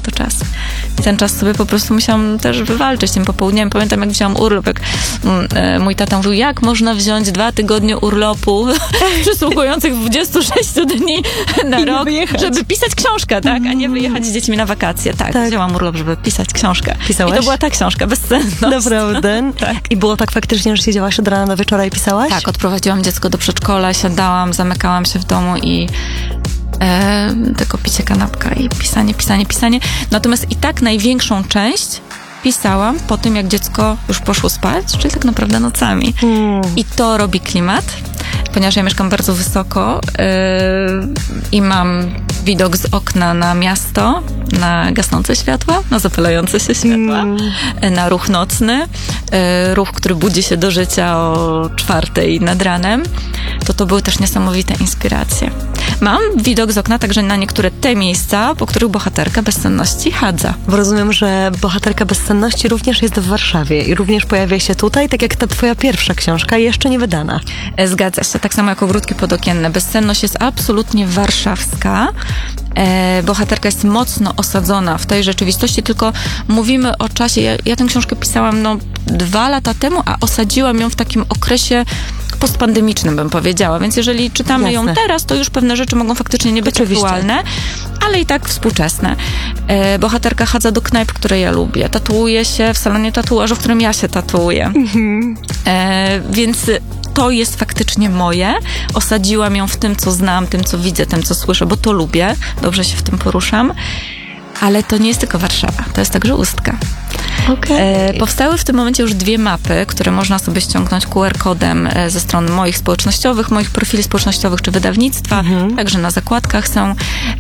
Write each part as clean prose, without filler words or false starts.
to czas. I ten czas sobie po prostu musiałam też wywalczyć tym popołudniem. Pamiętam, jak wziąłam urlop, jak mój tata mówił, jak można wziąć 2 tygodnie urlopu przysługujących 26 dni na rok, żeby pisać książkę, tak? A nie wyjechać z dziećmi na wakacje. Tak, wzięłam urlop, żeby pisać książkę. Pisałaś? I to była ta książka, Bezsenność. Naprawdę? Tak. I było tak faktycznie, że siedziałaś od rana do wieczora i pisałaś? Tak, odprowadziłam dziecko do przedszkola, siadałam, zamykałam się w domu i tylko picie kanapka i pisanie. Natomiast i tak największą część pisałam po tym, jak dziecko już poszło spać, czyli tak naprawdę nocami. I to robi klimat, ponieważ ja mieszkam bardzo wysoko i mam widok z okna na miasto, na gasnące światła, na zapalające się światła, na ruch nocny, ruch, który budzi się do życia o 4:00 nad ranem. To były też niesamowite inspiracje. Mam widok z okna także na niektóre te miejsca, po których bohaterka Bezsenności chadza. Bo rozumiem, że bohaterka Bezsenności również jest w Warszawie i również pojawia się tutaj, tak jak ta twoja pierwsza książka, jeszcze nie wydana. Zgadza się, tak samo jak Ogródki podokienne. Bezsenność jest absolutnie warszawska. Bohaterka jest mocno osadzona w tej rzeczywistości, tylko mówimy o czasie, ja tę książkę pisałam 2 lata temu, a osadziłam ją w takim okresie postpandemicznym, bym powiedziała, więc jeżeli czytamy ją teraz, to już pewne rzeczy mogą faktycznie nie być aktualne, ale i tak współczesne. Bohaterka chadza do knajp, które ja lubię, tatuuje się w salonie tatuażu, w którym ja się tatuuję. Więc to jest faktycznie moje. Osadziłam ją w tym, co znam, tym, co widzę, tym, co słyszę, bo to lubię. Dobrze się w tym poruszam. Ale to nie jest tylko Warszawa, to jest także Ustka. Powstały w tym momencie już 2 mapy, które można sobie ściągnąć QR-kodem ze stron moich społecznościowych, moich profili społecznościowych czy wydawnictwa. Także na zakładkach są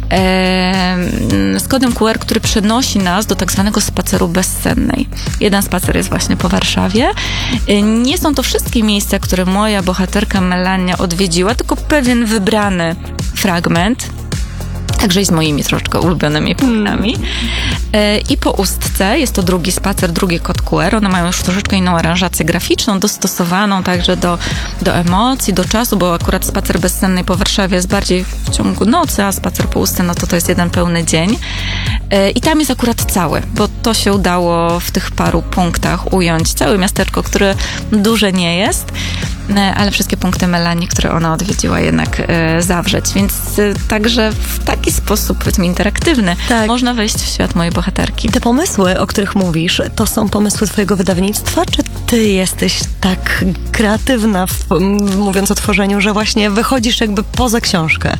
z kodem QR, który przenosi nas do tak zwanego spaceru bezsennej. Jeden spacer jest właśnie po Warszawie. Nie są to wszystkie miejsca, które moja bohaterka Melania odwiedziła, tylko pewien wybrany fragment. Także i z moimi troszeczkę ulubionymi punktami. I po Ustce jest to drugi spacer, drugi kod QR. One mają już troszeczkę inną aranżację graficzną, dostosowaną także do emocji, do czasu, bo akurat spacer bezsenny po Warszawie jest bardziej w ciągu nocy, a spacer po Ustce, to jest jeden pełny dzień. I tam jest akurat cały, bo to się udało w tych paru punktach ująć całe miasteczko, które duże nie jest, ale wszystkie punkty Melanii, które ona odwiedziła, jednak zawrzeć. Więc także w taki sposób, powiedzmy, interaktywny można wejść w świat mojej bohaterki. Te pomysły, o których mówisz, to są pomysły twojego wydawnictwa, czy ty jesteś tak kreatywna, mówiąc o tworzeniu, że właśnie wychodzisz jakby poza książkę?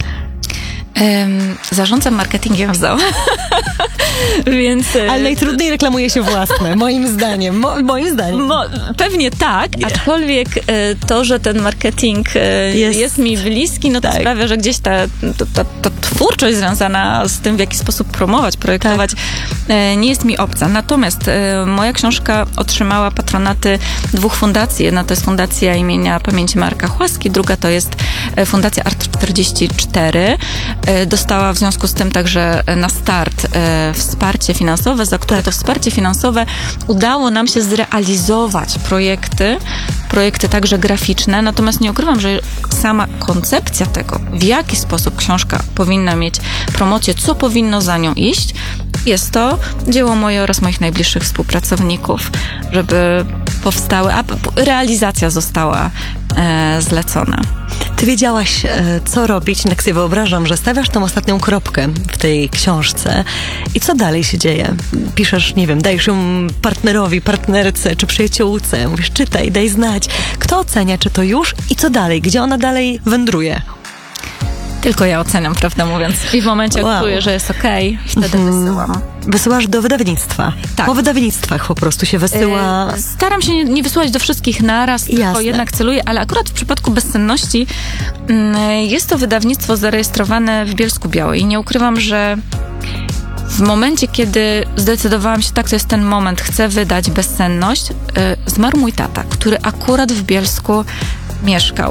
Zarządzam marketingiem w ZOO. Więc... Ale najtrudniej reklamuje się własne, moim zdaniem. Pewnie tak, aczkolwiek to, że ten marketing jest mi bliski, to sprawia, że gdzieś ta twórczość związana z tym, w jaki sposób promować, projektować, nie jest mi obca. Natomiast moja książka otrzymała patronaty 2 fundacji. Jedna to jest Fundacja imienia Pamięci Marka Chłaski, druga to jest Fundacja Art44. Dostała w związku z tym także na start wsparcie finansowe, za które to wsparcie finansowe udało nam się zrealizować projekty także graficzne, natomiast nie ukrywam, że sama koncepcja tego, w jaki sposób książka powinna mieć promocję, co powinno za nią iść, jest to dzieło moje oraz moich najbliższych współpracowników, żeby powstały, a realizacja została zlecona. Ty wiedziałaś, co robić, tak sobie wyobrażam, że stawiasz tą ostatnią kropkę w tej książce i co dalej się dzieje? Piszesz, nie wiem, dajesz ją partnerowi, partnerce czy przyjaciółce, mówisz, czytaj, daj znać. Kto ocenia, czy to już i co dalej? Gdzie ona dalej wędruje? Tylko ja oceniam, prawdę mówiąc. I w momencie, jak czuję, że jest okej, wtedy wysyłam. Wysyłasz do wydawnictwa? Tak. Po wydawnictwach po prostu się wysyła? Staram się nie wysyłać do wszystkich naraz, tylko jednak celuję, ale akurat w przypadku Bezsenności jest to wydawnictwo zarejestrowane w Bielsku-Białej i nie ukrywam, że w momencie, kiedy zdecydowałam się, tak, to jest ten moment, chcę wydać Bezsenność, zmarł mój tata, który akurat w Bielsku mieszkał.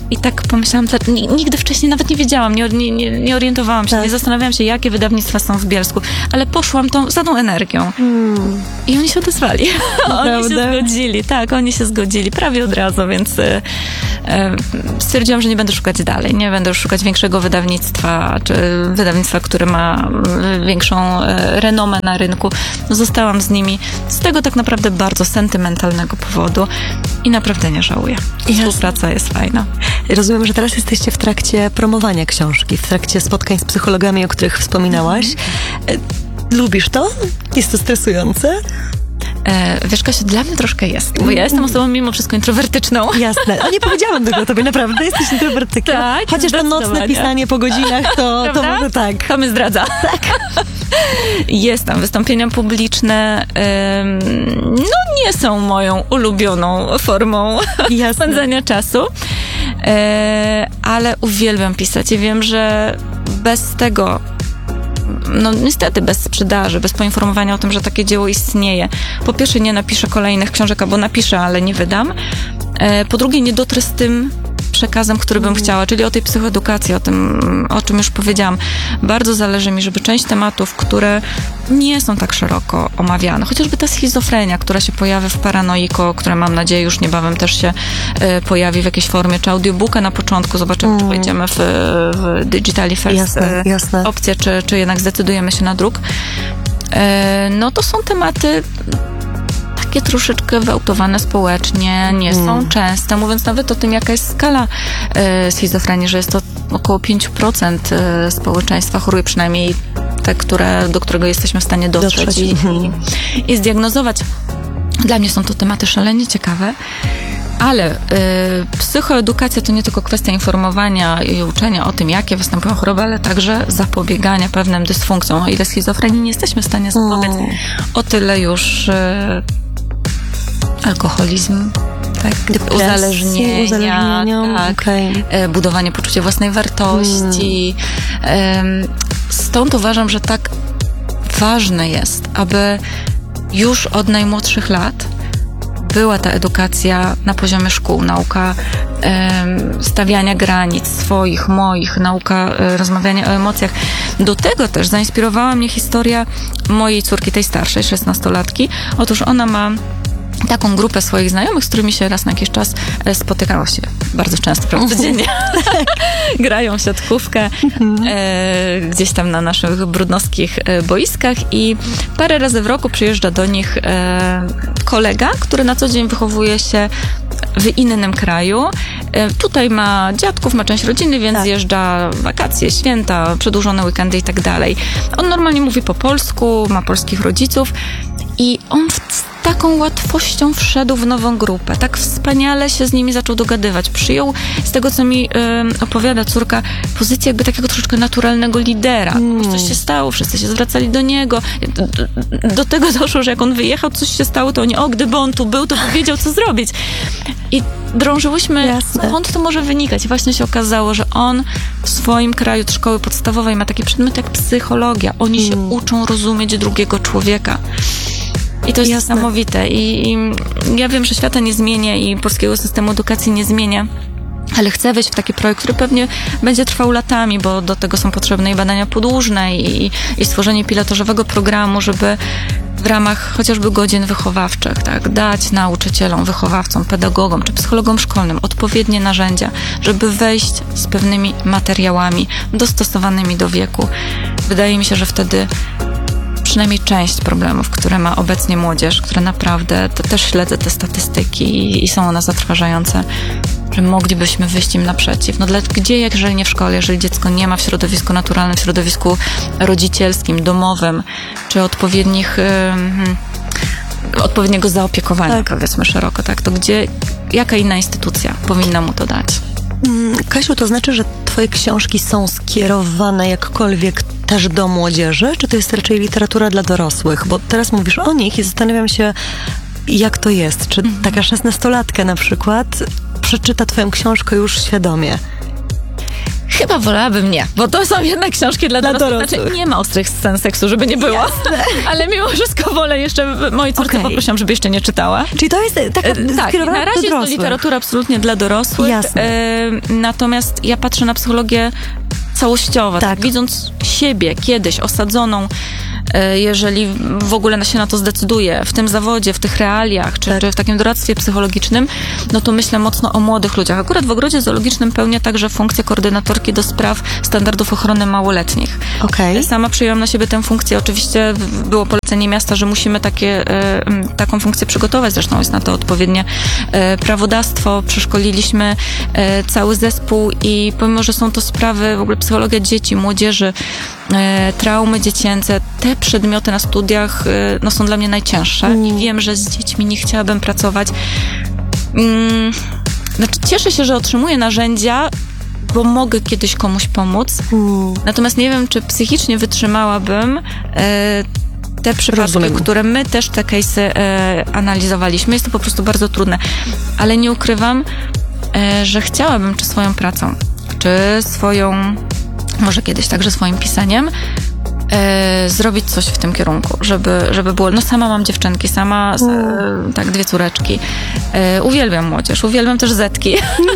I tak pomyślałam, nigdy wcześniej nawet nie wiedziałam, nie orientowałam się, tak. Nie zastanawiałam się, jakie wydawnictwa są w Bielsku, ale poszłam za tą energią. I oni się odezwali. Oni się zgodzili, tak, oni się zgodzili prawie od razu, więc stwierdziłam, że nie będę szukać dalej, nie będę już szukać większego wydawnictwa, czy wydawnictwa, które ma większą renomę na rynku. Zostałam z nimi z tego tak naprawdę bardzo sentymentalnego powodu i naprawdę nie żałuję. Współpraca jest fajna. Rozumiem, że teraz jesteście w trakcie promowania książki, w trakcie spotkań z psychologami, o których wspominałaś. Lubisz to? Jest to stresujące? Wiesz, Kasiu, dla mnie troszkę jest, bo ja jestem osobą mimo wszystko introwertyczną. Jasne, a nie powiedziałam tego o tobie, naprawdę, jesteś introwertykiem. Tak, chociaż to nocne pisanie po godzinach, to może tak. To mnie zdradza. Tak. Jest tam wystąpienia publiczne, nie są moją ulubioną formą spędzania czasu, ale uwielbiam pisać i wiem, że bez tego, niestety bez sprzedaży, bez poinformowania o tym, że takie dzieło istnieje. Po pierwsze, nie napiszę kolejnych książek, albo napiszę, ale nie wydam. Po drugie, nie dotrę z tym przekazem, który bym chciała, czyli o tej psychoedukacji, o tym, o czym już powiedziałam. Bardzo zależy mi, żeby część tematów, które nie są tak szeroko omawiane, chociażby ta schizofrenia, która się pojawia w Paranoiko, która mam nadzieję już niebawem też się pojawi w jakiejś formie, czy audiobooka na początku, zobaczymy, czy pójdziemy w digitally first jasne. opcję, czy jednak zdecydujemy się na druk. To są tematy takie troszeczkę wyautowane społecznie, nie są częste, mówiąc nawet o tym, jaka jest skala schizofrenii, że jest to około 5% społeczeństwa choruje, przynajmniej te, do którego jesteśmy w stanie dotrzeć i zdiagnozować. Dla mnie są to tematy szalenie ciekawe, ale psychoedukacja to nie tylko kwestia informowania i uczenia o tym, jakie występują choroby, ale także zapobiegania pewnym dysfunkcjom. O ile schizofrenii nie jesteśmy w stanie zapobiec, o tyle już alkoholizm, tak, uzależnienia, tak, budowanie poczucia własnej wartości. Stąd uważam, że tak ważne jest, aby już od najmłodszych lat była ta edukacja na poziomie szkół, nauka stawiania granic swoich, moich, nauka rozmawiania o emocjach. Do tego też zainspirowała mnie historia mojej córki, tej starszej, 16-latki. Otóż ona ma taką grupę swoich znajomych, z którymi się raz na jakiś czas spotykało się bardzo często, prawie codziennie. Grają w siatkówkę gdzieś tam na naszych brudnowskich boiskach i parę razy w roku przyjeżdża do nich kolega, który na co dzień wychowuje się w innym kraju. Tutaj ma dziadków, ma część rodziny, więc zjeżdża wakacje, święta, przedłużone weekendy i tak dalej. On normalnie mówi po polsku, ma polskich rodziców i on z taką łatwością wszedł w nową grupę. Tak wspaniale się z nimi zaczął dogadywać. Przyjął, z tego co mi opowiada córka, pozycję jakby takiego troszeczkę naturalnego lidera. Coś się stało, wszyscy się zwracali do niego. Do tego doszło, że jak on wyjechał, coś się stało, to oni, gdyby on tu był, to by wiedział, co zrobić. I drążyłyśmy, skąd to może wynikać. I właśnie się okazało, że on w swoim kraju od szkoły podstawowej ma taki przedmiot jak psychologia. Oni się uczą rozumieć drugiego człowieka. I to jest niesamowite. I ja wiem, że świata nie zmienię i polskiego systemu edukacji nie zmienię, ale chcę wejść w taki projekt, który pewnie będzie trwał latami, bo do tego są potrzebne i badania podłużne i stworzenie pilotażowego programu, żeby w ramach chociażby godzin wychowawczych, tak, dać nauczycielom, wychowawcom, pedagogom czy psychologom szkolnym odpowiednie narzędzia, żeby wejść z pewnymi materiałami dostosowanymi do wieku. Wydaje mi się, że wtedy przynajmniej część problemów, które ma obecnie młodzież, które naprawdę, to też śledzę te statystyki i są one zatrważające, że moglibyśmy wyjść im naprzeciw. Gdzie, jeżeli nie w szkole, jeżeli dziecko nie ma w środowisku naturalnym, w środowisku rodzicielskim, domowym, czy odpowiedniego zaopiekowania, powiedzmy szeroko, tak, to jaka inna instytucja powinna mu to dać? Kasiu, to znaczy, że twoje książki są skierowane jakkolwiek też do młodzieży, czy to jest raczej literatura dla dorosłych? Bo teraz mówisz o nich i zastanawiam się, jak to jest. Czy taka 16-latka na przykład przeczyta twoją książkę już świadomie? Chyba wolałabym nie, bo to są jednak książki dla dorosłych. Znaczy, nie ma ostrych scen seksu, żeby nie było. Jasne. Ale mimo wszystko wolę jeszcze, mojej córce poprosiłam, żeby jeszcze nie czytała. Czyli to jest taka tak, na razie jest to literatura absolutnie dla dorosłych. Jasne. Natomiast ja patrzę na psychologię całościowo. Tak. Widząc siebie kiedyś osadzoną, jeżeli w ogóle się na to zdecyduje, w tym zawodzie, w tych realiach, czy w takim doradztwie psychologicznym, no to myślę mocno o młodych ludziach. Akurat w Ogrodzie Zoologicznym pełnię także funkcję koordynatorki do spraw standardów ochrony małoletnich. Okay. Sama przyjęłam na siebie tę funkcję. Oczywiście było polecenie miasta, że musimy taką funkcję przygotować. Zresztą jest na to odpowiednie prawodawstwo. Przeszkoliliśmy cały zespół i pomimo, że są to sprawy, w ogóle psychologia dzieci, młodzieży, traumy dziecięce, te przedmioty na studiach no, są dla mnie najcięższe i wiem, że z dziećmi nie chciałabym pracować. Znaczy, cieszę się, że otrzymuję narzędzia, bo mogę kiedyś komuś pomóc. Natomiast nie wiem, czy psychicznie wytrzymałabym te przypadki, które my też te case'y analizowaliśmy. Jest to po prostu bardzo trudne. Ale nie ukrywam, że chciałabym czy swoją pracą, czy swoją, może kiedyś także swoim pisaniem, zrobić coś w tym kierunku, żeby było, no sama mam dziewczynki, tak, 2 córeczki. Uwielbiam młodzież, uwielbiam też zetki.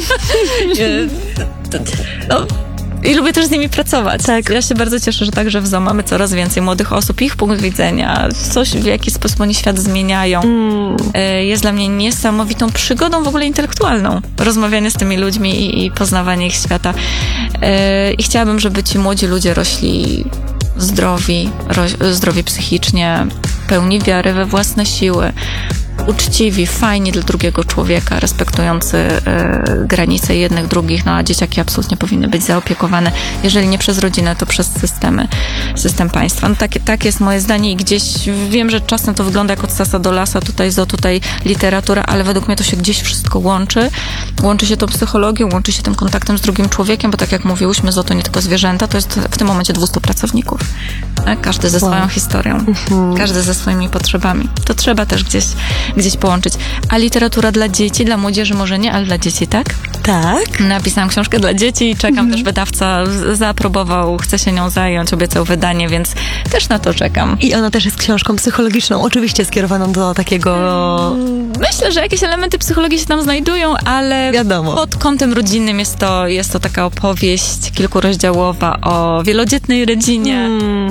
No, i lubię też z nimi pracować. Tak. Ja się bardzo cieszę, że także w ZOO mamy coraz więcej młodych osób, ich punkt widzenia, coś, w jaki sposób oni świat zmieniają. Jest dla mnie niesamowitą przygodą w ogóle intelektualną. Rozmawianie z tymi ludźmi i poznawanie ich świata. I chciałabym, żeby ci młodzi ludzie rośli zdrowi psychicznie, pełni wiary we własne siły, uczciwi, fajni dla drugiego człowieka, respektujący granice jednych, drugich, no a dzieciaki absolutnie powinny być zaopiekowane, jeżeli nie przez rodzinę, to przez system państwa. No tak jest moje zdanie i gdzieś wiem, że czasem to wygląda jak od sasa do lasa, tutaj ZOO, tutaj literatura, ale według mnie to się gdzieś wszystko łączy. Łączy się tą psychologią, łączy się tym kontaktem z drugim człowiekiem, bo tak jak mówiłyśmy, ZOO to nie tylko zwierzęta, to jest w tym momencie 200 pracowników. Tak? Każdy ze swoją historią, każdy ze swoimi potrzebami. To trzeba też gdzieś połączyć. A literatura dla dzieci, dla młodzieży może nie, ale dla dzieci, tak? Tak. Napisałam książkę dla dzieci i czekam, też wydawca zaaprobował, chce się nią zająć, obiecał wydanie, więc też na to czekam. I ona też jest książką psychologiczną, oczywiście skierowaną do takiego... Myślę, że jakieś elementy psychologii się tam znajdują, ale wiadomo, pod kątem rodzinnym jest to taka opowieść kilkurozdziałowa o wielodzietnej rodzinie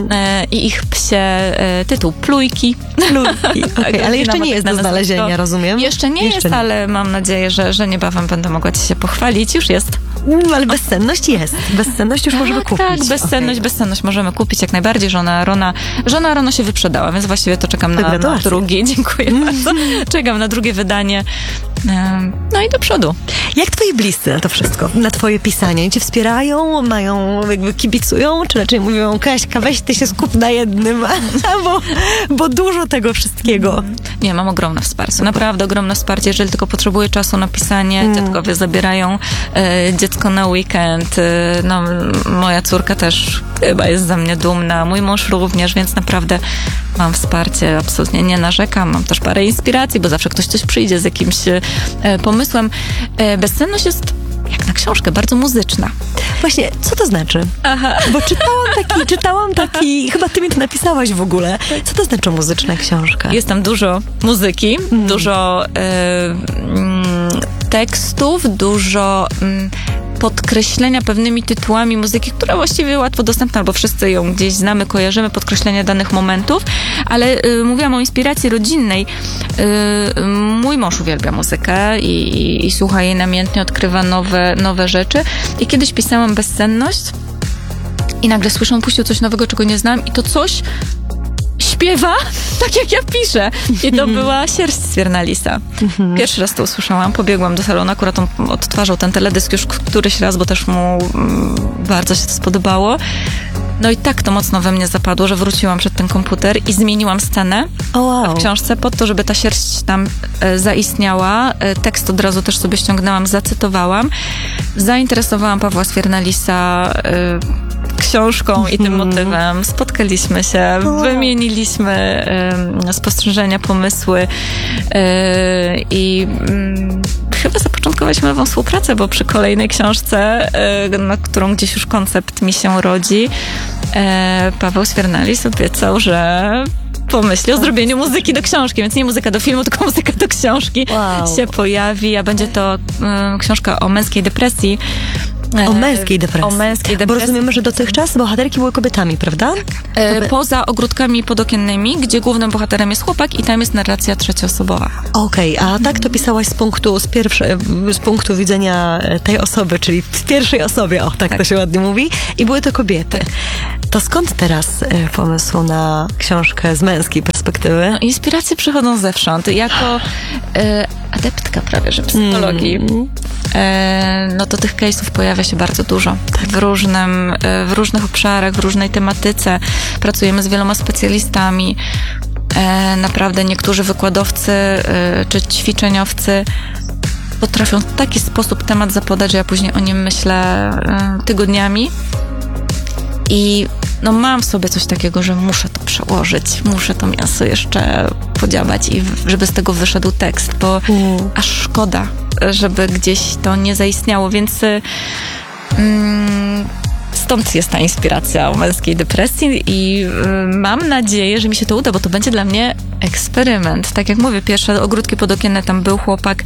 i ich psie, tytuł Plujki. Okay, ale jeszcze nie jest do znalezienia, rozumiem? Jeszcze nie jest, ale mam nadzieję, że niebawem będę mogła ci się pochwalić. Już jest. Bezsenność jest. Bezsenność już możemy kupić. Tak, bezsenność możemy kupić jak najbardziej. Żona Rona się wyprzedała, więc właściwie to czekam na drugie. Dziękuję bardzo. Czekam na drugie wydanie. No i do przodu. Jak twoi bliscy na to wszystko? Na twoje pisanie? Cię wspierają? Jakby kibicują? Czy raczej mówią, Kaśka, weź ty się skup na jednym, bo dużo tego wszystkiego. Nie, mam ogromne wsparcie. Naprawdę ogromne wsparcie. Jeżeli tylko potrzebuję czasu na pisanie, dziadkowie zabierają dziecko na weekend. No, moja córka też chyba jest ze mnie dumna. Mój mąż również, więc naprawdę mam wsparcie. Absolutnie nie narzekam. Mam też parę inspiracji, bo zawsze ktoś coś przyjdzie z jakimś pomysłem. Bezsenność jest jak na książkę, bardzo muzyczna. Właśnie, co to znaczy? Aha. Bo czytałam taki, chyba ty mi to napisałaś w ogóle. Co to znaczy muzyczna książka? Jest tam dużo muzyki, dużo tekstów, dużo podkreślenia pewnymi tytułami muzyki, która właściwie łatwo dostępna, bo wszyscy ją gdzieś znamy, kojarzymy, podkreślenia danych momentów, ale mówiłam o inspiracji rodzinnej. Mój mąż uwielbia muzykę i słucha jej namiętnie, odkrywa nowe rzeczy. I kiedyś pisałam Bezsenność i nagle słyszę, on puścił coś nowego, czego nie znam i to coś śpiewa tak, jak ja piszę. I to była Sierść Swiernalisa. Pierwszy raz to usłyszałam, pobiegłam do salonu, akurat on odtwarzał ten teledysk już któryś raz, bo też mu bardzo się to spodobało. No i tak to mocno we mnie zapadło, że wróciłam przed ten komputer i zmieniłam scenę w książce pod to, żeby ta sierść tam zaistniała. Tekst od razu też sobie ściągnęłam, zacytowałam. Zainteresowałam Pawła Swiernalisa książką i tym motywem. Spotkaliśmy się, wymieniliśmy spostrzeżenia, pomysły i chyba zapoczątkowaliśmy nową współpracę, bo przy kolejnej książce, na którą gdzieś już koncept mi się rodzi, Paweł Sfiernalis obiecał, że pomyśli o zrobieniu muzyki do książki, więc nie muzyka do filmu, tylko muzyka do książki się pojawi, a będzie to książka o męskiej depresji. O męskiej depresji. O męskiej depresji. Bo rozumiemy, że dotychczas bohaterki były kobietami, prawda? Poza ogródkami podokiennymi, gdzie głównym bohaterem jest chłopak i tam jest narracja trzecioosobowa. Okej, a tak to pisałaś z punktu widzenia tej osoby, czyli w pierwszej osobie, tak to się ładnie mówi, i były to kobiety. To skąd teraz pomysł na książkę z męskiej perspektywy? No, inspiracje przychodzą zewsząd. Jako adeptka prawie, że psychologii, no to tych case'ów pojawia się bardzo dużo. W różnych obszarach, w różnej tematyce. Pracujemy z wieloma specjalistami. Naprawdę niektórzy wykładowcy czy ćwiczeniowcy potrafią w taki sposób temat zapodać, że ja później o nim myślę tygodniami. I no mam w sobie coś takiego, że muszę to przełożyć, muszę to mięso jeszcze podziałać i żeby z tego wyszedł tekst, bo aż szkoda, żeby gdzieś to nie zaistniało, więc stąd jest ta inspiracja o męskiej depresji i mam nadzieję, że mi się to uda, bo to będzie dla mnie eksperyment. Tak jak mówię, pierwsze ogródki podokienne, tam był chłopak,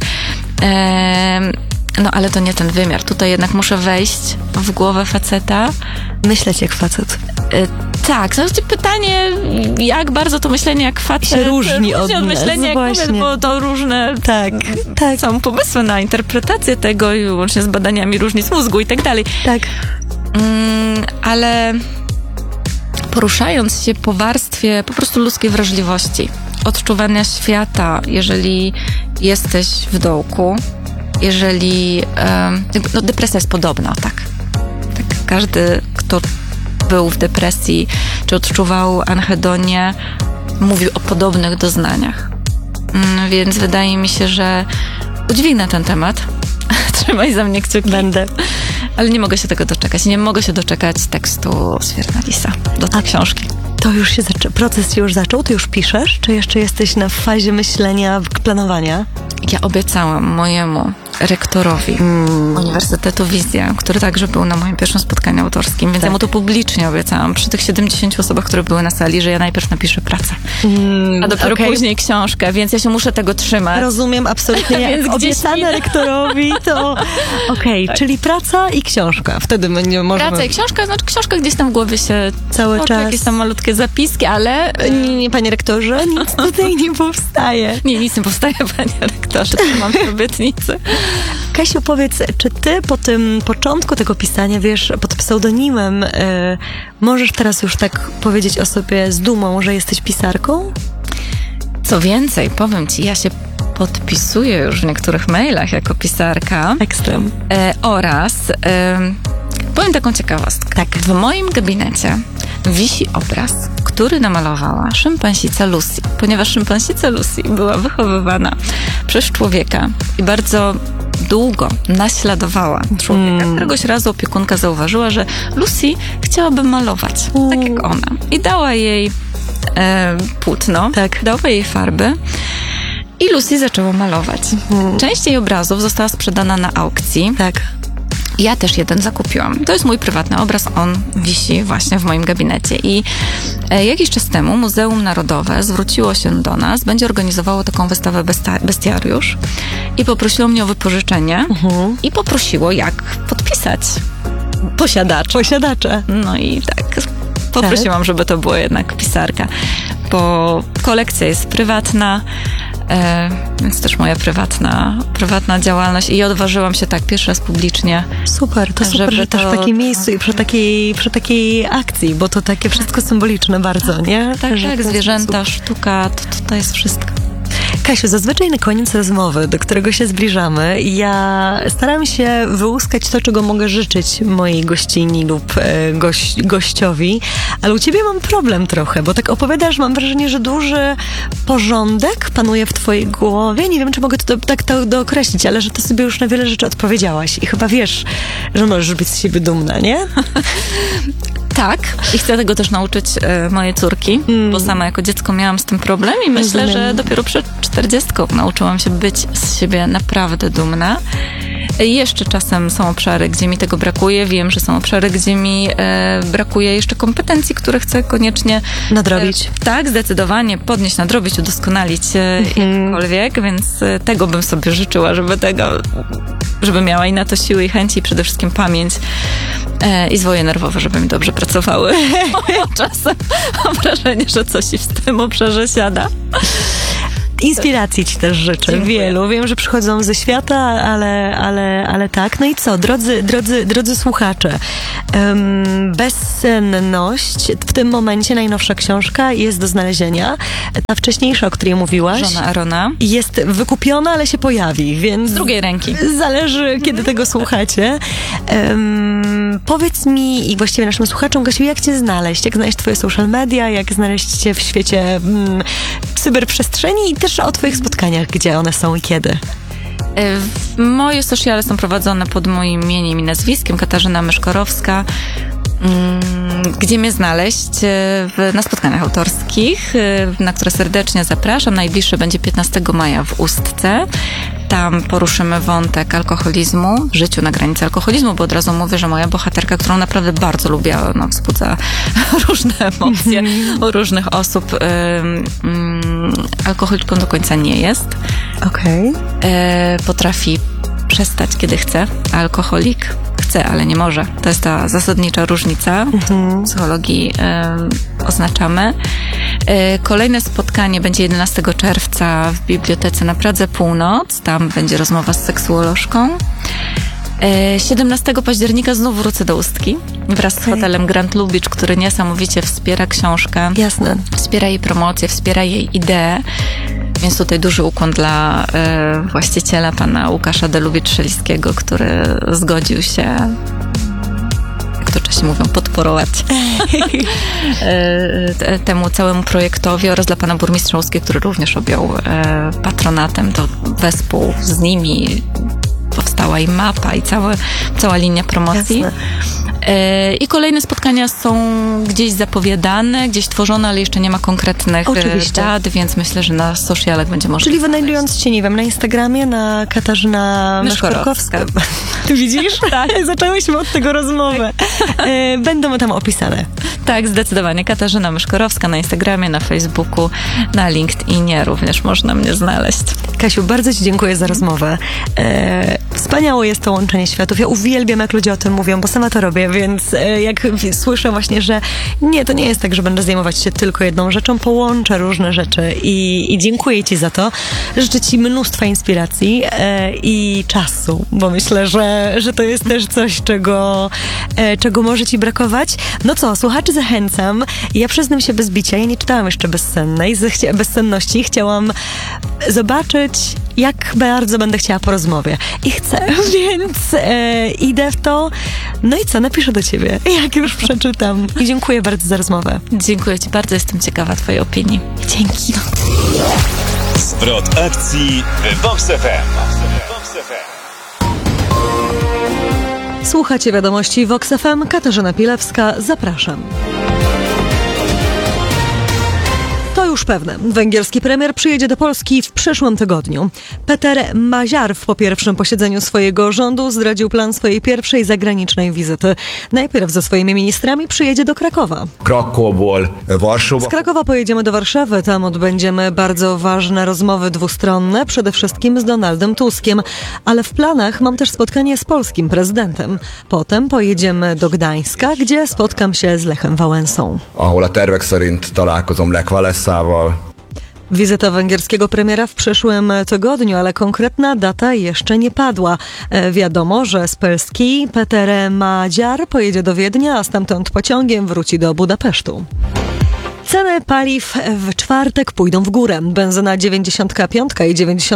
no ale to nie ten wymiar. Tutaj jednak muszę wejść w głowę faceta. Myśleć jak facet. Tak, znaczy pytanie, jak bardzo to myślenie jak facet się różni od myślenia jak kobiet, bo to różne są pomysły na interpretację tego i łącznie z badaniami różnic mózgu i tak dalej. Tak. Ale poruszając się po warstwie po prostu ludzkiej wrażliwości, odczuwania świata, jeżeli jesteś w dołku, jeżeli no depresja jest podobna, tak. Każdy, kto był w depresji, czy odczuwał anhedonię, mówił o podobnych doznaniach. Więc wydaje mi się, że udźwignę ten temat. Trzymaj za mnie kciuki. Będę. Ale nie mogę się tego doczekać. Nie mogę się doczekać tekstu Sfiernalis do tej książki. To już się proces się już zaczął? Ty już piszesz? Czy jeszcze jesteś na fazie myślenia, planowania? Ja obiecałam mojemu rektorowi Uniwersytetu Wizja, który także był na moim pierwszym spotkaniu autorskim, więc ja mu to publicznie obiecałam przy tych 70 osobach, które były na sali, że ja najpierw napiszę pracę, a dopiero później książkę, więc ja się muszę tego trzymać. Rozumiem, absolutnie. Jak obiecane rektorowi, to czyli praca i książka. Wtedy nie możemy... Praca i książka, znaczy książka gdzieś tam w głowie się cały czas. Jakieś tam malutkie zapiski, ale... Nie, panie rektorze, nic tutaj nie powstaje. Nie, nic nie powstaje, panie rektorze, mam obietnicy. Kasiu, powiedz, czy ty po tym początku tego pisania, wiesz, pod pseudonimem, możesz teraz już tak powiedzieć o sobie z dumą, że jesteś pisarką? Co więcej, powiem ci, ja się podpisuję już w niektórych mailach jako pisarka. Ekstrem. Oraz powiem taką ciekawostkę. Tak. W moim gabinecie wisi obraz, który namalowała szympansica Lucy, ponieważ szympansica Lucy była wychowywana przez człowieka i bardzo długo naśladowała człowieka. Któregoś razu opiekunka zauważyła, że Lucy chciałaby malować, tak jak ona. I dała jej płótno, dała jej farby i Lucy zaczęła malować. Część jej obrazów została sprzedana na aukcji. Tak. Ja też jeden zakupiłam. To jest mój prywatny obraz, on wisi właśnie w moim gabinecie. I jakiś czas temu Muzeum Narodowe zwróciło się do nas, będzie organizowało taką wystawę Bestiariusz i poprosiło mnie o wypożyczenie i poprosiło, jak podpisać posiadacze. No i tak poprosiłam, żeby to było jednak pisarka, bo kolekcja jest prywatna, więc też moja prywatna działalność i odważyłam się tak pierwszy raz publicznie. Super, to super, że też w takim miejscu i przy takiej akcji, bo to takie wszystko symboliczne bardzo, nie? Tak, zwierzęta, sztuka, to jest wszystko. Kasiu, zazwyczaj na koniec rozmowy, do którego się zbliżamy, ja staram się wyłuskać to, czego mogę życzyć mojej gościni lub gościowi, ale u ciebie mam problem trochę, bo tak opowiadasz, mam wrażenie, że duży porządek panuje w twojej głowie. Nie wiem, czy mogę to tak dookreślić, ale że ty sobie już na wiele rzeczy odpowiedziałaś i chyba wiesz, że możesz być z siebie dumna, nie? Tak, i chcę tego też nauczyć moje córki, bo sama jako dziecko miałam z tym problem i myślę, że dopiero przed 40 nauczyłam się być z siebie naprawdę dumna. Jeszcze czasem są obszary, gdzie mi tego brakuje. Wiem, że są obszary, gdzie mi brakuje jeszcze kompetencji, które chcę koniecznie nadrobić. Tak, zdecydowanie podnieść, nadrobić, udoskonalić jakkolwiek, więc tego bym sobie życzyła, żeby miała i na to siły i chęci i przede wszystkim pamięć i zwoje nerwowe, żeby mi dobrze pracowały. Czasem mam wrażenie, że coś w tym obszarze siada. Inspiracji ci też życzę. Dziękuję. Wielu. Wiem, że przychodzą ze świata, ale tak. No i co, drodzy słuchacze, Bezsenność, w tym momencie najnowsza książka jest do znalezienia. Ta wcześniejsza, o której mówiłaś, Żona Arona, jest wykupiona, ale się pojawi, więc... z drugiej ręki. Zależy, kiedy tego słuchacie. Powiedz mi i właściwie naszym słuchaczom, Kasiu, jak cię znaleźć? Jak znaleźć twoje social media? Jak znaleźć cię w świecie cyberprzestrzeni i też o twoich spotkaniach, gdzie one są i kiedy? Moje sociale są prowadzone pod moim imieniem i nazwiskiem, Katarzyna Myszkorowska. Gdzie mnie znaleźć? Na spotkaniach autorskich, na które serdecznie zapraszam. Najbliższe będzie 15 maja w Ustce. Tam poruszymy wątek alkoholizmu, życiu na granicy alkoholizmu, bo od razu mówię, że moja bohaterka, którą naprawdę bardzo lubię, ona wzbudza różne emocje u różnych osób, alkoholiczką do końca nie jest. Okej. Potrafi przestać, kiedy chce, a alkoholik chce, ale nie może. To jest ta zasadnicza różnica. W psychologii oznaczamy. Kolejne spotkanie będzie 11 czerwca w Bibliotece na Pradze Północ. Tam będzie rozmowa z seksuolożką. 17 października znów wrócę do Ustki wraz z hotelem Grand Lubicz, który niesamowicie wspiera książkę. Jasne. Wspiera jej promocję, wspiera jej ideę. Więc tutaj duży ukłon dla właściciela, pana Łukasza Delubicz-Szeliskiego, który zgodził się, jak to Czesi mówią, podporować temu całemu projektowi, oraz dla pana burmistrza Ustki, który również objął patronatem. To wespół z nimi powstała i mapa, i cała linia promocji. Jasne. I kolejne spotkania są gdzieś zapowiadane, gdzieś tworzone, ale jeszcze nie ma konkretnych dat, więc myślę, że na socialach będzie możliwe. Czyli wynajdując cię, nie wiem, na Instagramie, na Katarzyna Myszkorowska. Ty widzisz? Tak. Zaczęłyśmy od tego rozmowę. Będą tam opisane. Tak, zdecydowanie. Katarzyna Myszkorowska na Instagramie, na Facebooku, na LinkedInie również można mnie znaleźć. Kasiu, bardzo ci dziękuję za rozmowę. Wspaniałe jest to łączenie światów. Ja uwielbiam, jak ludzie o tym mówią, bo sama to robię, więc jak słyszę właśnie, że nie, to nie jest tak, że będę zajmować się tylko jedną rzeczą, połączę różne rzeczy i dziękuję ci za to. Życzę ci mnóstwa inspiracji i czasu, bo myślę, że to jest też coś, czego może ci brakować. No co, słuchaczy zachęcam. Ja przyznam się bez bicia, ja nie czytałam jeszcze Bezsenności. Chciałam zobaczyć, jak bardzo będę chciała po rozmowie. I chcę, więc idę w to. No i co, napiszę do ciebie, jak już przeczytam. I dziękuję bardzo za rozmowę. Dziękuję ci bardzo, jestem ciekawa twojej opinii. Dzięki. Zwrot akcji w Vox FM. Słuchacie wiadomości Vox FM. Katarzyna Pilewska. Zapraszam. To już pewne. Węgierski premier przyjedzie do Polski w przyszłym tygodniu. Peter Maziar po pierwszym posiedzeniu swojego rządu zdradził plan swojej pierwszej zagranicznej wizyty. Najpierw ze swoimi ministrami przyjedzie do Krakowa. Z Krakowa pojedziemy do Warszawy. Tam odbędziemy bardzo ważne rozmowy dwustronne, przede wszystkim z Donaldem Tuskiem. Ale w planach mam też spotkanie z polskim prezydentem. Potem pojedziemy do Gdańska, gdzie spotkam się z Lechem Wałęsą. Ahol a tervek szerint találkozom Lech Walessával. Wizyta węgierskiego premiera w przyszłym tygodniu, ale konkretna data jeszcze nie padła. Wiadomo, że z Polski Peter Maziar pojedzie do Wiednia, a stamtąd pociągiem wróci do Budapesztu. Ceny paliw w czwartek pójdą w górę. Benzyna 95 i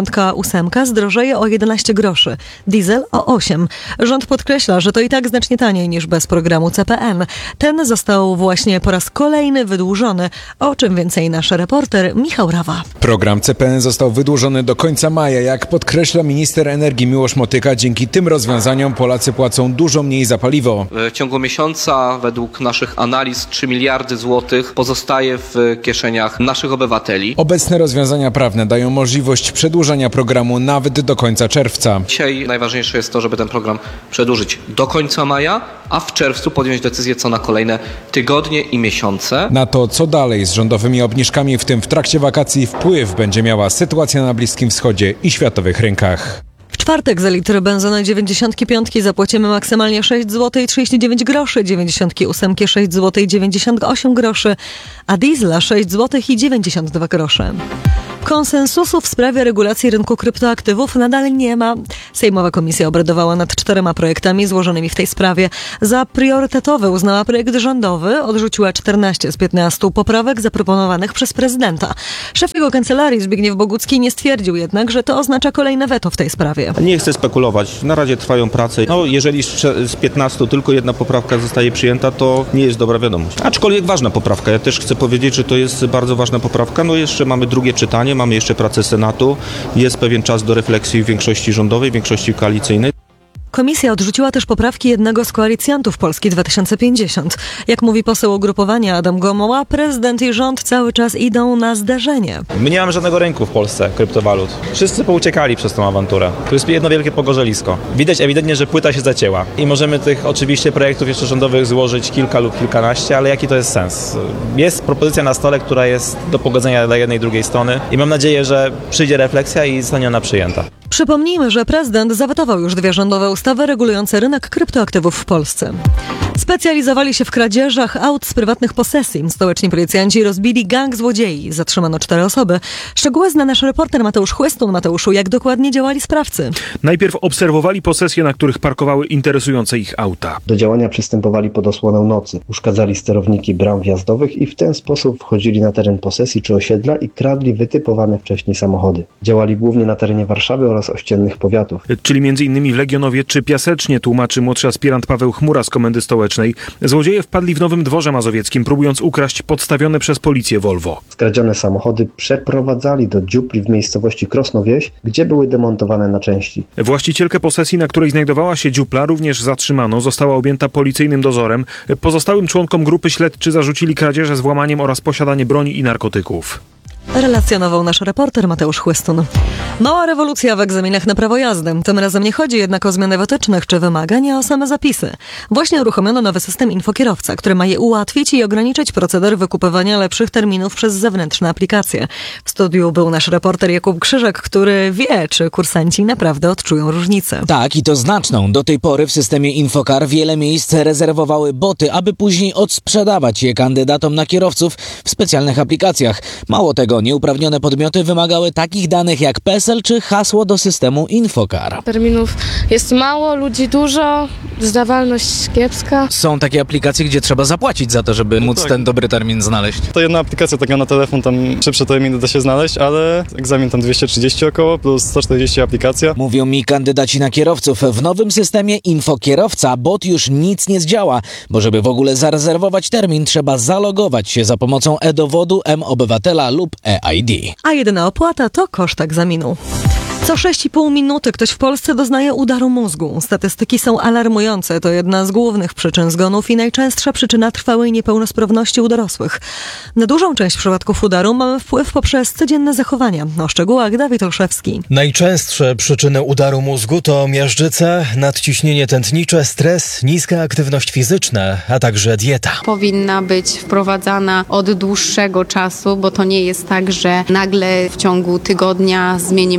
98 zdrożeje o 11 groszy, diesel o 8. Rząd podkreśla, że to i tak znacznie taniej niż bez programu CPN. Ten został właśnie po raz kolejny wydłużony. O czym więcej nasz reporter Michał Rawa. Program CPN został wydłużony do końca maja. Jak podkreśla minister energii Miłosz Motyka, dzięki tym rozwiązaniom Polacy płacą dużo mniej za paliwo. W ciągu miesiąca według naszych analiz 3 miliardy złotych pozostaje w kieszeniach naszych obywateli. Obecne rozwiązania prawne dają możliwość przedłużania programu nawet do końca czerwca. Dzisiaj najważniejsze jest to, żeby ten program przedłużyć do końca maja, a w czerwcu podjąć decyzję co na kolejne tygodnie i miesiące. Na to, co dalej z rządowymi obniżkami, w tym w trakcie wakacji, wpływ będzie miała sytuacja na Bliskim Wschodzie i światowych rynkach. W czwartek za litr benzyny 95 zapłacimy maksymalnie 6 zł i 39 groszy, 98 6 zł i 98 groszy, a diesla 6 zł i 92 grosze. Konsensusu w sprawie regulacji rynku kryptoaktywów nadal nie ma. Sejmowa komisja obradowała nad 4 projektami złożonymi w tej sprawie. Za priorytetowy uznała projekt rządowy, odrzuciła 14 z 15 poprawek zaproponowanych przez prezydenta. Szef jego kancelarii Zbigniew Bogucki nie stwierdził jednak, że to oznacza kolejne weto w tej sprawie. Nie chcę spekulować. Na razie trwają prace. Jeżeli z 15 tylko jedna poprawka zostaje przyjęta, to nie jest dobra wiadomość. Aczkolwiek ważna poprawka. Ja też chcę powiedzieć, że to jest bardzo ważna poprawka. Jeszcze mamy drugie czytanie. Mamy jeszcze pracę Senatu, jest pewien czas do refleksji w większości rządowej, w większości koalicyjnej. Komisja odrzuciła też poprawki jednego z koalicjantów Polski 2050. Jak mówi poseł ugrupowania Adam Gomoła, prezydent i rząd cały czas idą na zderzenie. My nie mamy żadnego rynku w Polsce kryptowalut. Wszyscy pouciekali przez tą awanturę. To jest jedno wielkie pogorzelisko. Widać ewidentnie, że płyta się zacięła. I możemy tych oczywiście projektów jeszcze rządowych złożyć kilka lub kilkanaście, ale jaki to jest sens? Jest propozycja na stole, która jest do pogodzenia dla jednej i drugiej strony i mam nadzieję, że przyjdzie refleksja i zostanie ona przyjęta. Przypomnijmy, że prezydent zawetował już 2 rządowe ustawy regulujące rynek kryptoaktywów w Polsce. Specjalizowali się w kradzieżach aut z prywatnych posesji. Stołeczni policjanci rozbili gang złodziei. Zatrzymano 4 osoby. Szczegóły zna nasz reporter Mateusz Chłystun. Mateuszu, jak dokładnie działali sprawcy? Najpierw obserwowali posesje, na których parkowały interesujące ich auta. Do działania przystępowali pod osłoną nocy. Uszkadzali sterowniki bram wjazdowych i w ten sposób wchodzili na teren posesji czy osiedla i kradli wytypowane wcześniej samochody. Działali głównie na terenie Warszawy oraz ościennych powiatów. Czyli m.in. w Legionowie czy Piasecznie, tłumaczy młodszy aspirant Paweł Chmura z Komendy Stołecznej. Złodzieje wpadli w Nowym Dworze Mazowieckim, próbując ukraść podstawione przez policję Volvo. Skradzione samochody przeprowadzali do dziupli w miejscowości Krosno Wieś, gdzie były demontowane na części. Właścicielkę posesji, na której znajdowała się dziupla, również zatrzymano. Została objęta policyjnym dozorem. Pozostałym członkom grupy śledczy zarzucili kradzieże z włamaniem oraz posiadanie broni i narkotyków. Relacjonował nasz reporter Mateusz Chłystun. Mała rewolucja w egzaminach na prawo jazdy. Tym razem nie chodzi jednak o zmiany wytycznych czy wymagań, a o same zapisy. Właśnie uruchomiono nowy system Infokierowca, który ma je ułatwić i ograniczyć proceder wykupywania lepszych terminów przez zewnętrzne aplikacje. W studiu był nasz reporter Jakub Krzyżek, który wie, czy kursanci naprawdę odczują różnicę. Tak, i to znaczną. Do tej pory w systemie Infokar wiele miejsc rezerwowały boty, aby później odsprzedawać je kandydatom na kierowców w specjalnych aplikacjach. Mało tego, nieuprawnione podmioty wymagały takich danych jak PESEL czy hasło do systemu Infokar. Terminów jest mało, ludzi dużo, zdawalność kiepska. Są takie aplikacje, gdzie trzeba zapłacić za to, żeby móc ten dobry termin znaleźć. To jedna aplikacja taka na telefon, tam szybsze terminy da się znaleźć, ale egzamin tam 230 około plus 140 aplikacja. Mówią mi kandydaci na kierowców. W nowym systemie Infokierowca bot już nic nie zdziała, bo żeby w ogóle zarezerwować termin, trzeba zalogować się za pomocą e-dowodu, m-obywatela lub e-ID. A jedyna opłata to koszt egzaminu. Co 6,5 minuty ktoś w Polsce doznaje udaru mózgu. Statystyki są alarmujące. To jedna z głównych przyczyn zgonów i najczęstsza przyczyna trwałej niepełnosprawności u dorosłych. Na dużą część przypadków udaru mamy wpływ poprzez codzienne zachowania. O szczegółach Dawid Olszewski. Najczęstsze przyczyny udaru mózgu to miażdżyca, nadciśnienie tętnicze, stres, niska aktywność fizyczna, a także dieta. Powinna być wprowadzana od dłuższego czasu, bo to nie jest tak, że nagle w ciągu tygodnia zmienimy swoje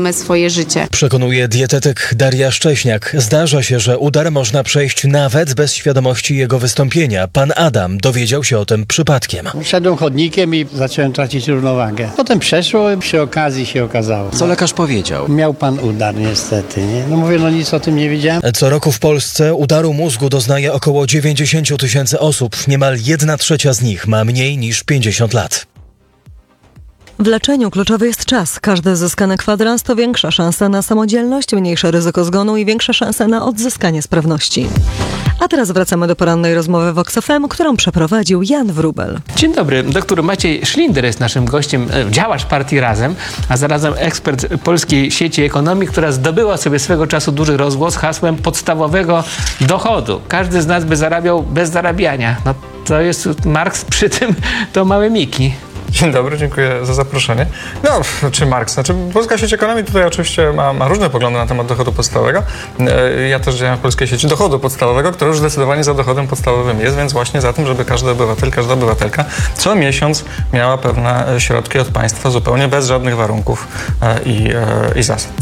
życie. Przekonuje dietetyk Daria Szcześniak. Zdarza się, że udar można przejść nawet bez świadomości jego wystąpienia. Pan Adam dowiedział się o tym przypadkiem. Szedłem chodnikiem i zacząłem tracić równowagę. Potem przeszło, przy okazji się okazało. Co lekarz powiedział? Miał pan udar niestety, nie? No mówię, nic o tym nie wiedziałem. Co roku w Polsce udaru mózgu doznaje około 90 000 osób. Niemal 1/3 z nich ma mniej niż 50 lat. W leczeniu kluczowy jest czas. Każdy zyskany kwadrans to większa szansa na samodzielność, mniejsze ryzyko zgonu i większa szansa na odzyskanie sprawności. A teraz wracamy do porannej rozmowy Vox FM, którą przeprowadził Jan Wróbel. Dzień dobry, doktor Maciej Szlinder jest naszym gościem, działacz partii Razem, a zarazem ekspert Polskiej Sieci Ekonomii, która zdobyła sobie swego czasu duży rozgłos hasłem podstawowego dochodu. Każdy z nas by zarabiał bez zarabiania. No to jest Marks, przy tym to małe miki. Dzień dobry, dziękuję za zaproszenie. Czy Marks? Polska Sieć Ekonomii tutaj oczywiście ma różne poglądy na temat dochodu podstawowego. Ja też działam w Polskiej Sieci Dochodu Podstawowego, która już zdecydowanie za dochodem podstawowym jest, więc właśnie za tym, żeby każdy obywatel, każda obywatelka co miesiąc miała pewne środki od państwa zupełnie bez żadnych warunków i zasad.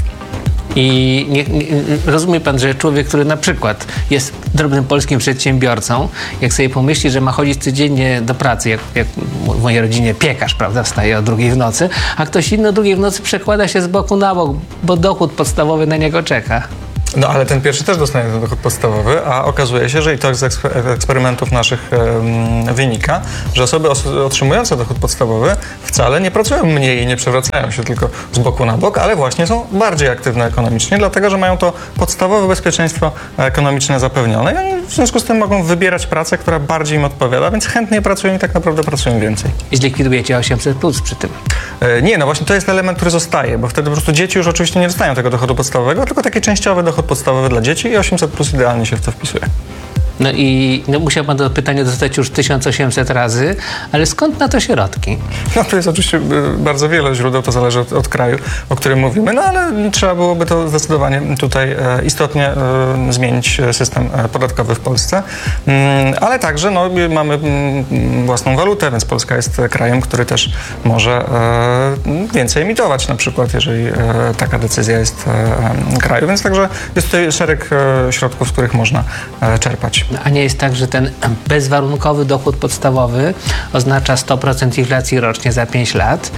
I rozumie pan, że człowiek, który na przykład jest drobnym polskim przedsiębiorcą, jak sobie pomyśli, że ma chodzić codziennie do pracy, jak w mojej rodzinie piekarz, prawda, wstaje o 2 w nocy, a ktoś inny o 2 w nocy przekłada się z boku na bok, bo dochód podstawowy na niego czeka. No ale ten pierwszy też dostanie ten dochód podstawowy, a okazuje się, że i to z eksperymentów naszych wynika, że osoby otrzymujące dochód podstawowy wcale nie pracują mniej i nie przewracają się tylko z boku na bok, ale właśnie są bardziej aktywne ekonomicznie, dlatego że mają to podstawowe bezpieczeństwo ekonomiczne zapewnione i oni w związku z tym mogą wybierać pracę, która bardziej im odpowiada, więc chętnie pracują i tak naprawdę pracują więcej. I zlikwidujecie 800+ przy tym? Nie, no właśnie to jest element, który zostaje, bo wtedy po prostu dzieci już oczywiście nie dostają tego dochodu podstawowego, tylko taki częściowy dochód podstawowy dla dzieci i 800+ idealnie się w to wpisuje. No i musiał pan to pytanie dostać już 1800 razy, ale skąd na to środki? No to jest oczywiście bardzo wiele źródeł, to zależy od kraju, o którym mówimy, no ale trzeba byłoby to zdecydowanie tutaj istotnie zmienić system podatkowy w Polsce. Ale także mamy własną walutę, więc Polska jest krajem, który też może więcej emitować na przykład, jeżeli taka decyzja jest kraju, więc także jest tutaj szereg środków, z których można czerpać. A nie jest tak, że ten bezwarunkowy dochód podstawowy oznacza 100% inflacji rocznie za 5 lat.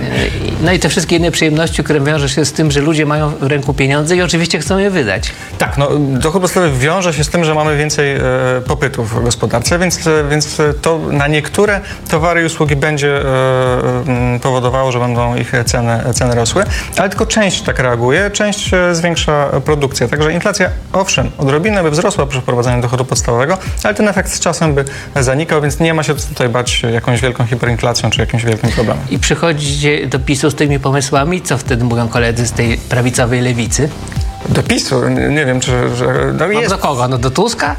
No i te wszystkie inne przyjemności, które wiąże się z tym, że ludzie mają w ręku pieniądze i oczywiście chcą je wydać. Tak, dochód podstawowy wiąże się z tym, że mamy więcej popytu w gospodarce, więc to na niektóre towary i usługi będzie powodowało, że będą ich ceny rosły, ale tylko część tak reaguje, część zwiększa produkcję. Także inflacja, owszem, odrobinę by wzrosła przy wprowadzaniu dochodu podstawowego, ale ten efekt z czasem by zanikał, więc nie ma się tutaj bać jakąś wielką hiperinflacją czy jakimś wielkim problemem. I przychodzicie do PiS-u z tymi pomysłami, co wtedy mówią koledzy z tej prawicowej lewicy? Do PiS-u? Nie wiem, czy... Do kogo? Do Tuska?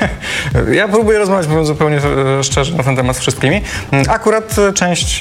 Ja próbuję rozmawiać, mówiąc zupełnie szczerze, na ten temat z wszystkimi. Akurat część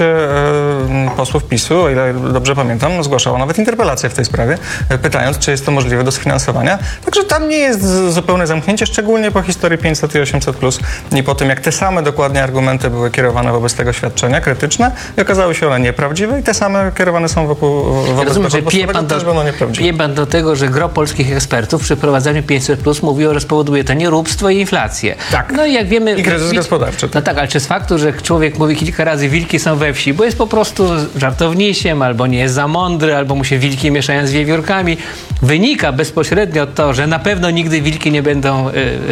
posłów PiS-u, o ile dobrze pamiętam, zgłaszała nawet interpelację w tej sprawie, pytając, czy jest to możliwe do sfinansowania. Także tam nie jest zupełne zamknięcie, szczególnie po historii 500 i 800+, i po tym, jak te same dokładnie argumenty były kierowane wobec tego świadczenia krytyczne i okazały się one nieprawdziwe i te same kierowane są wobec tego podstawowego, też będą nieprawdziwe. Pije pan do tego, że gro polskich ekspertów przy prowadzeniu 500+ mówiło, że spowoduje to nieróbstwo i inflację. Tak. No i jak wiemy... I kryzys gospodarczy. No tak, ale czy z faktu, że człowiek mówi kilka razy wilki są we wsi, bo jest po prostu żartownisiem, albo nie jest za mądry, albo mu się wilki mieszają z wiewiórkami, wynika bezpośrednio to, że na pewno nigdy wilki nie będą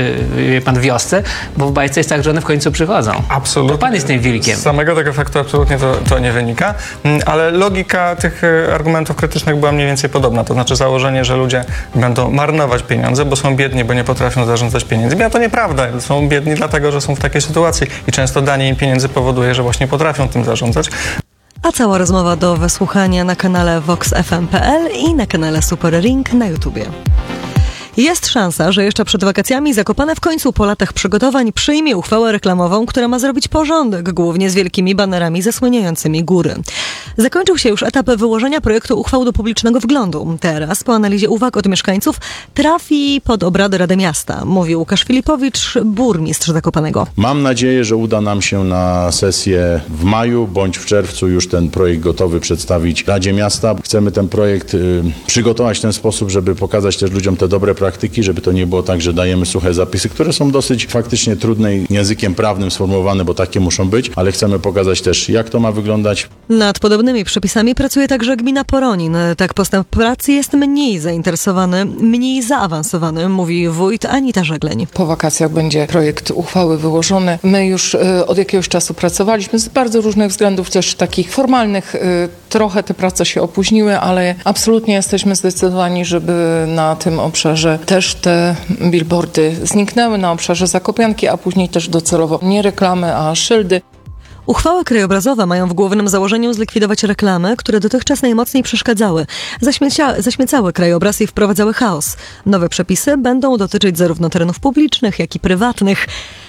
w wiosce, bo w bajce jest tak, że one w końcu przychodzą. Absolutnie. To pan jest tym wilkiem. Z samego tego faktu absolutnie to nie wynika, ale logika tych argumentów krytycznych była mniej więcej podobna. To znaczy założenie, że ludzie będą marnować pieniądze, bo są biedni, bo nie potrafią zarządzać pieniędzmi. A to nieprawda. Są biedni dlatego, że są w takiej sytuacji i często danie im pieniędzy powoduje, że właśnie potrafią tym zarządzać. A cała rozmowa do wysłuchania na kanale voxfm.pl i na kanale Super Ring na YouTubie. Jest szansa, że jeszcze przed wakacjami Zakopane w końcu po latach przygotowań przyjmie uchwałę reklamową, która ma zrobić porządek, głównie z wielkimi banerami zasłaniającymi góry. Zakończył się już etap wyłożenia projektu uchwał do publicznego wglądu. Teraz, po analizie uwag od mieszkańców, trafi pod obrady Rady Miasta, mówi Łukasz Filipowicz, burmistrz Zakopanego. Mam nadzieję, że uda nam się na sesję w maju bądź w czerwcu już ten projekt gotowy przedstawić Radzie Miasta. Chcemy ten projekt przygotować w ten sposób, żeby pokazać też ludziom te dobre praktyki, żeby to nie było tak, że dajemy suche zapisy, które są dosyć faktycznie trudne i językiem prawnym sformułowane, bo takie muszą być, ale chcemy pokazać też, jak to ma wyglądać. Nad podobnymi przepisami pracuje także gmina Poronin. Tak postęp pracy jest mniej zainteresowany, mniej zaawansowany, mówi wójt Anita Żegleń. Po wakacjach będzie projekt uchwały wyłożony. My już od jakiegoś czasu pracowaliśmy z bardzo różnych względów, też takich formalnych. Trochę te prace się opóźniły, ale absolutnie jesteśmy zdecydowani, żeby na tym obszarze też te billboardy zniknęły, na obszarze Zakopianki, a później też docelowo nie reklamy, a szyldy. Uchwały krajobrazowe mają w głównym założeniu zlikwidować reklamy, które dotychczas najmocniej przeszkadzały, zaśmiecały krajobraz i wprowadzały chaos. Nowe przepisy będą dotyczyć zarówno terenów publicznych, jak i prywatnych.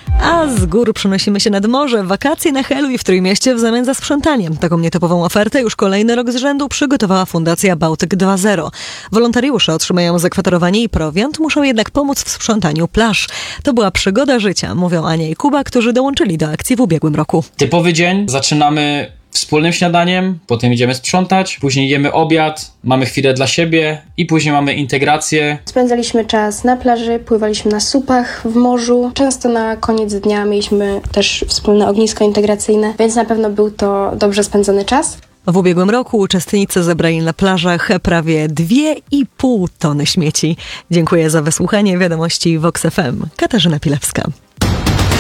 A z gór przenosimy się nad morze. Wakacje na Helu i w Trójmieście w zamian za sprzątanie. Taką nietypową ofertę już kolejny rok z rzędu przygotowała Fundacja Bałtyk 2.0. Wolontariusze otrzymają zakwaterowanie i prowiant, muszą jednak pomóc w sprzątaniu plaż. To była przygoda życia, mówią Ania i Kuba, którzy dołączyli do akcji w ubiegłym roku. Typowy dzień. Zaczynamy wspólnym śniadaniem, potem idziemy sprzątać, później jemy obiad, mamy chwilę dla siebie i później mamy integrację. Spędzaliśmy czas na plaży, pływaliśmy na supach w morzu. Często na koniec dnia mieliśmy też wspólne ognisko integracyjne, więc na pewno był to dobrze spędzony czas. W ubiegłym roku uczestnicy zebrali na plażach prawie 2,5 tony śmieci. Dziękuję za wysłuchanie wiadomości Vox FM. Katarzyna Pilewska.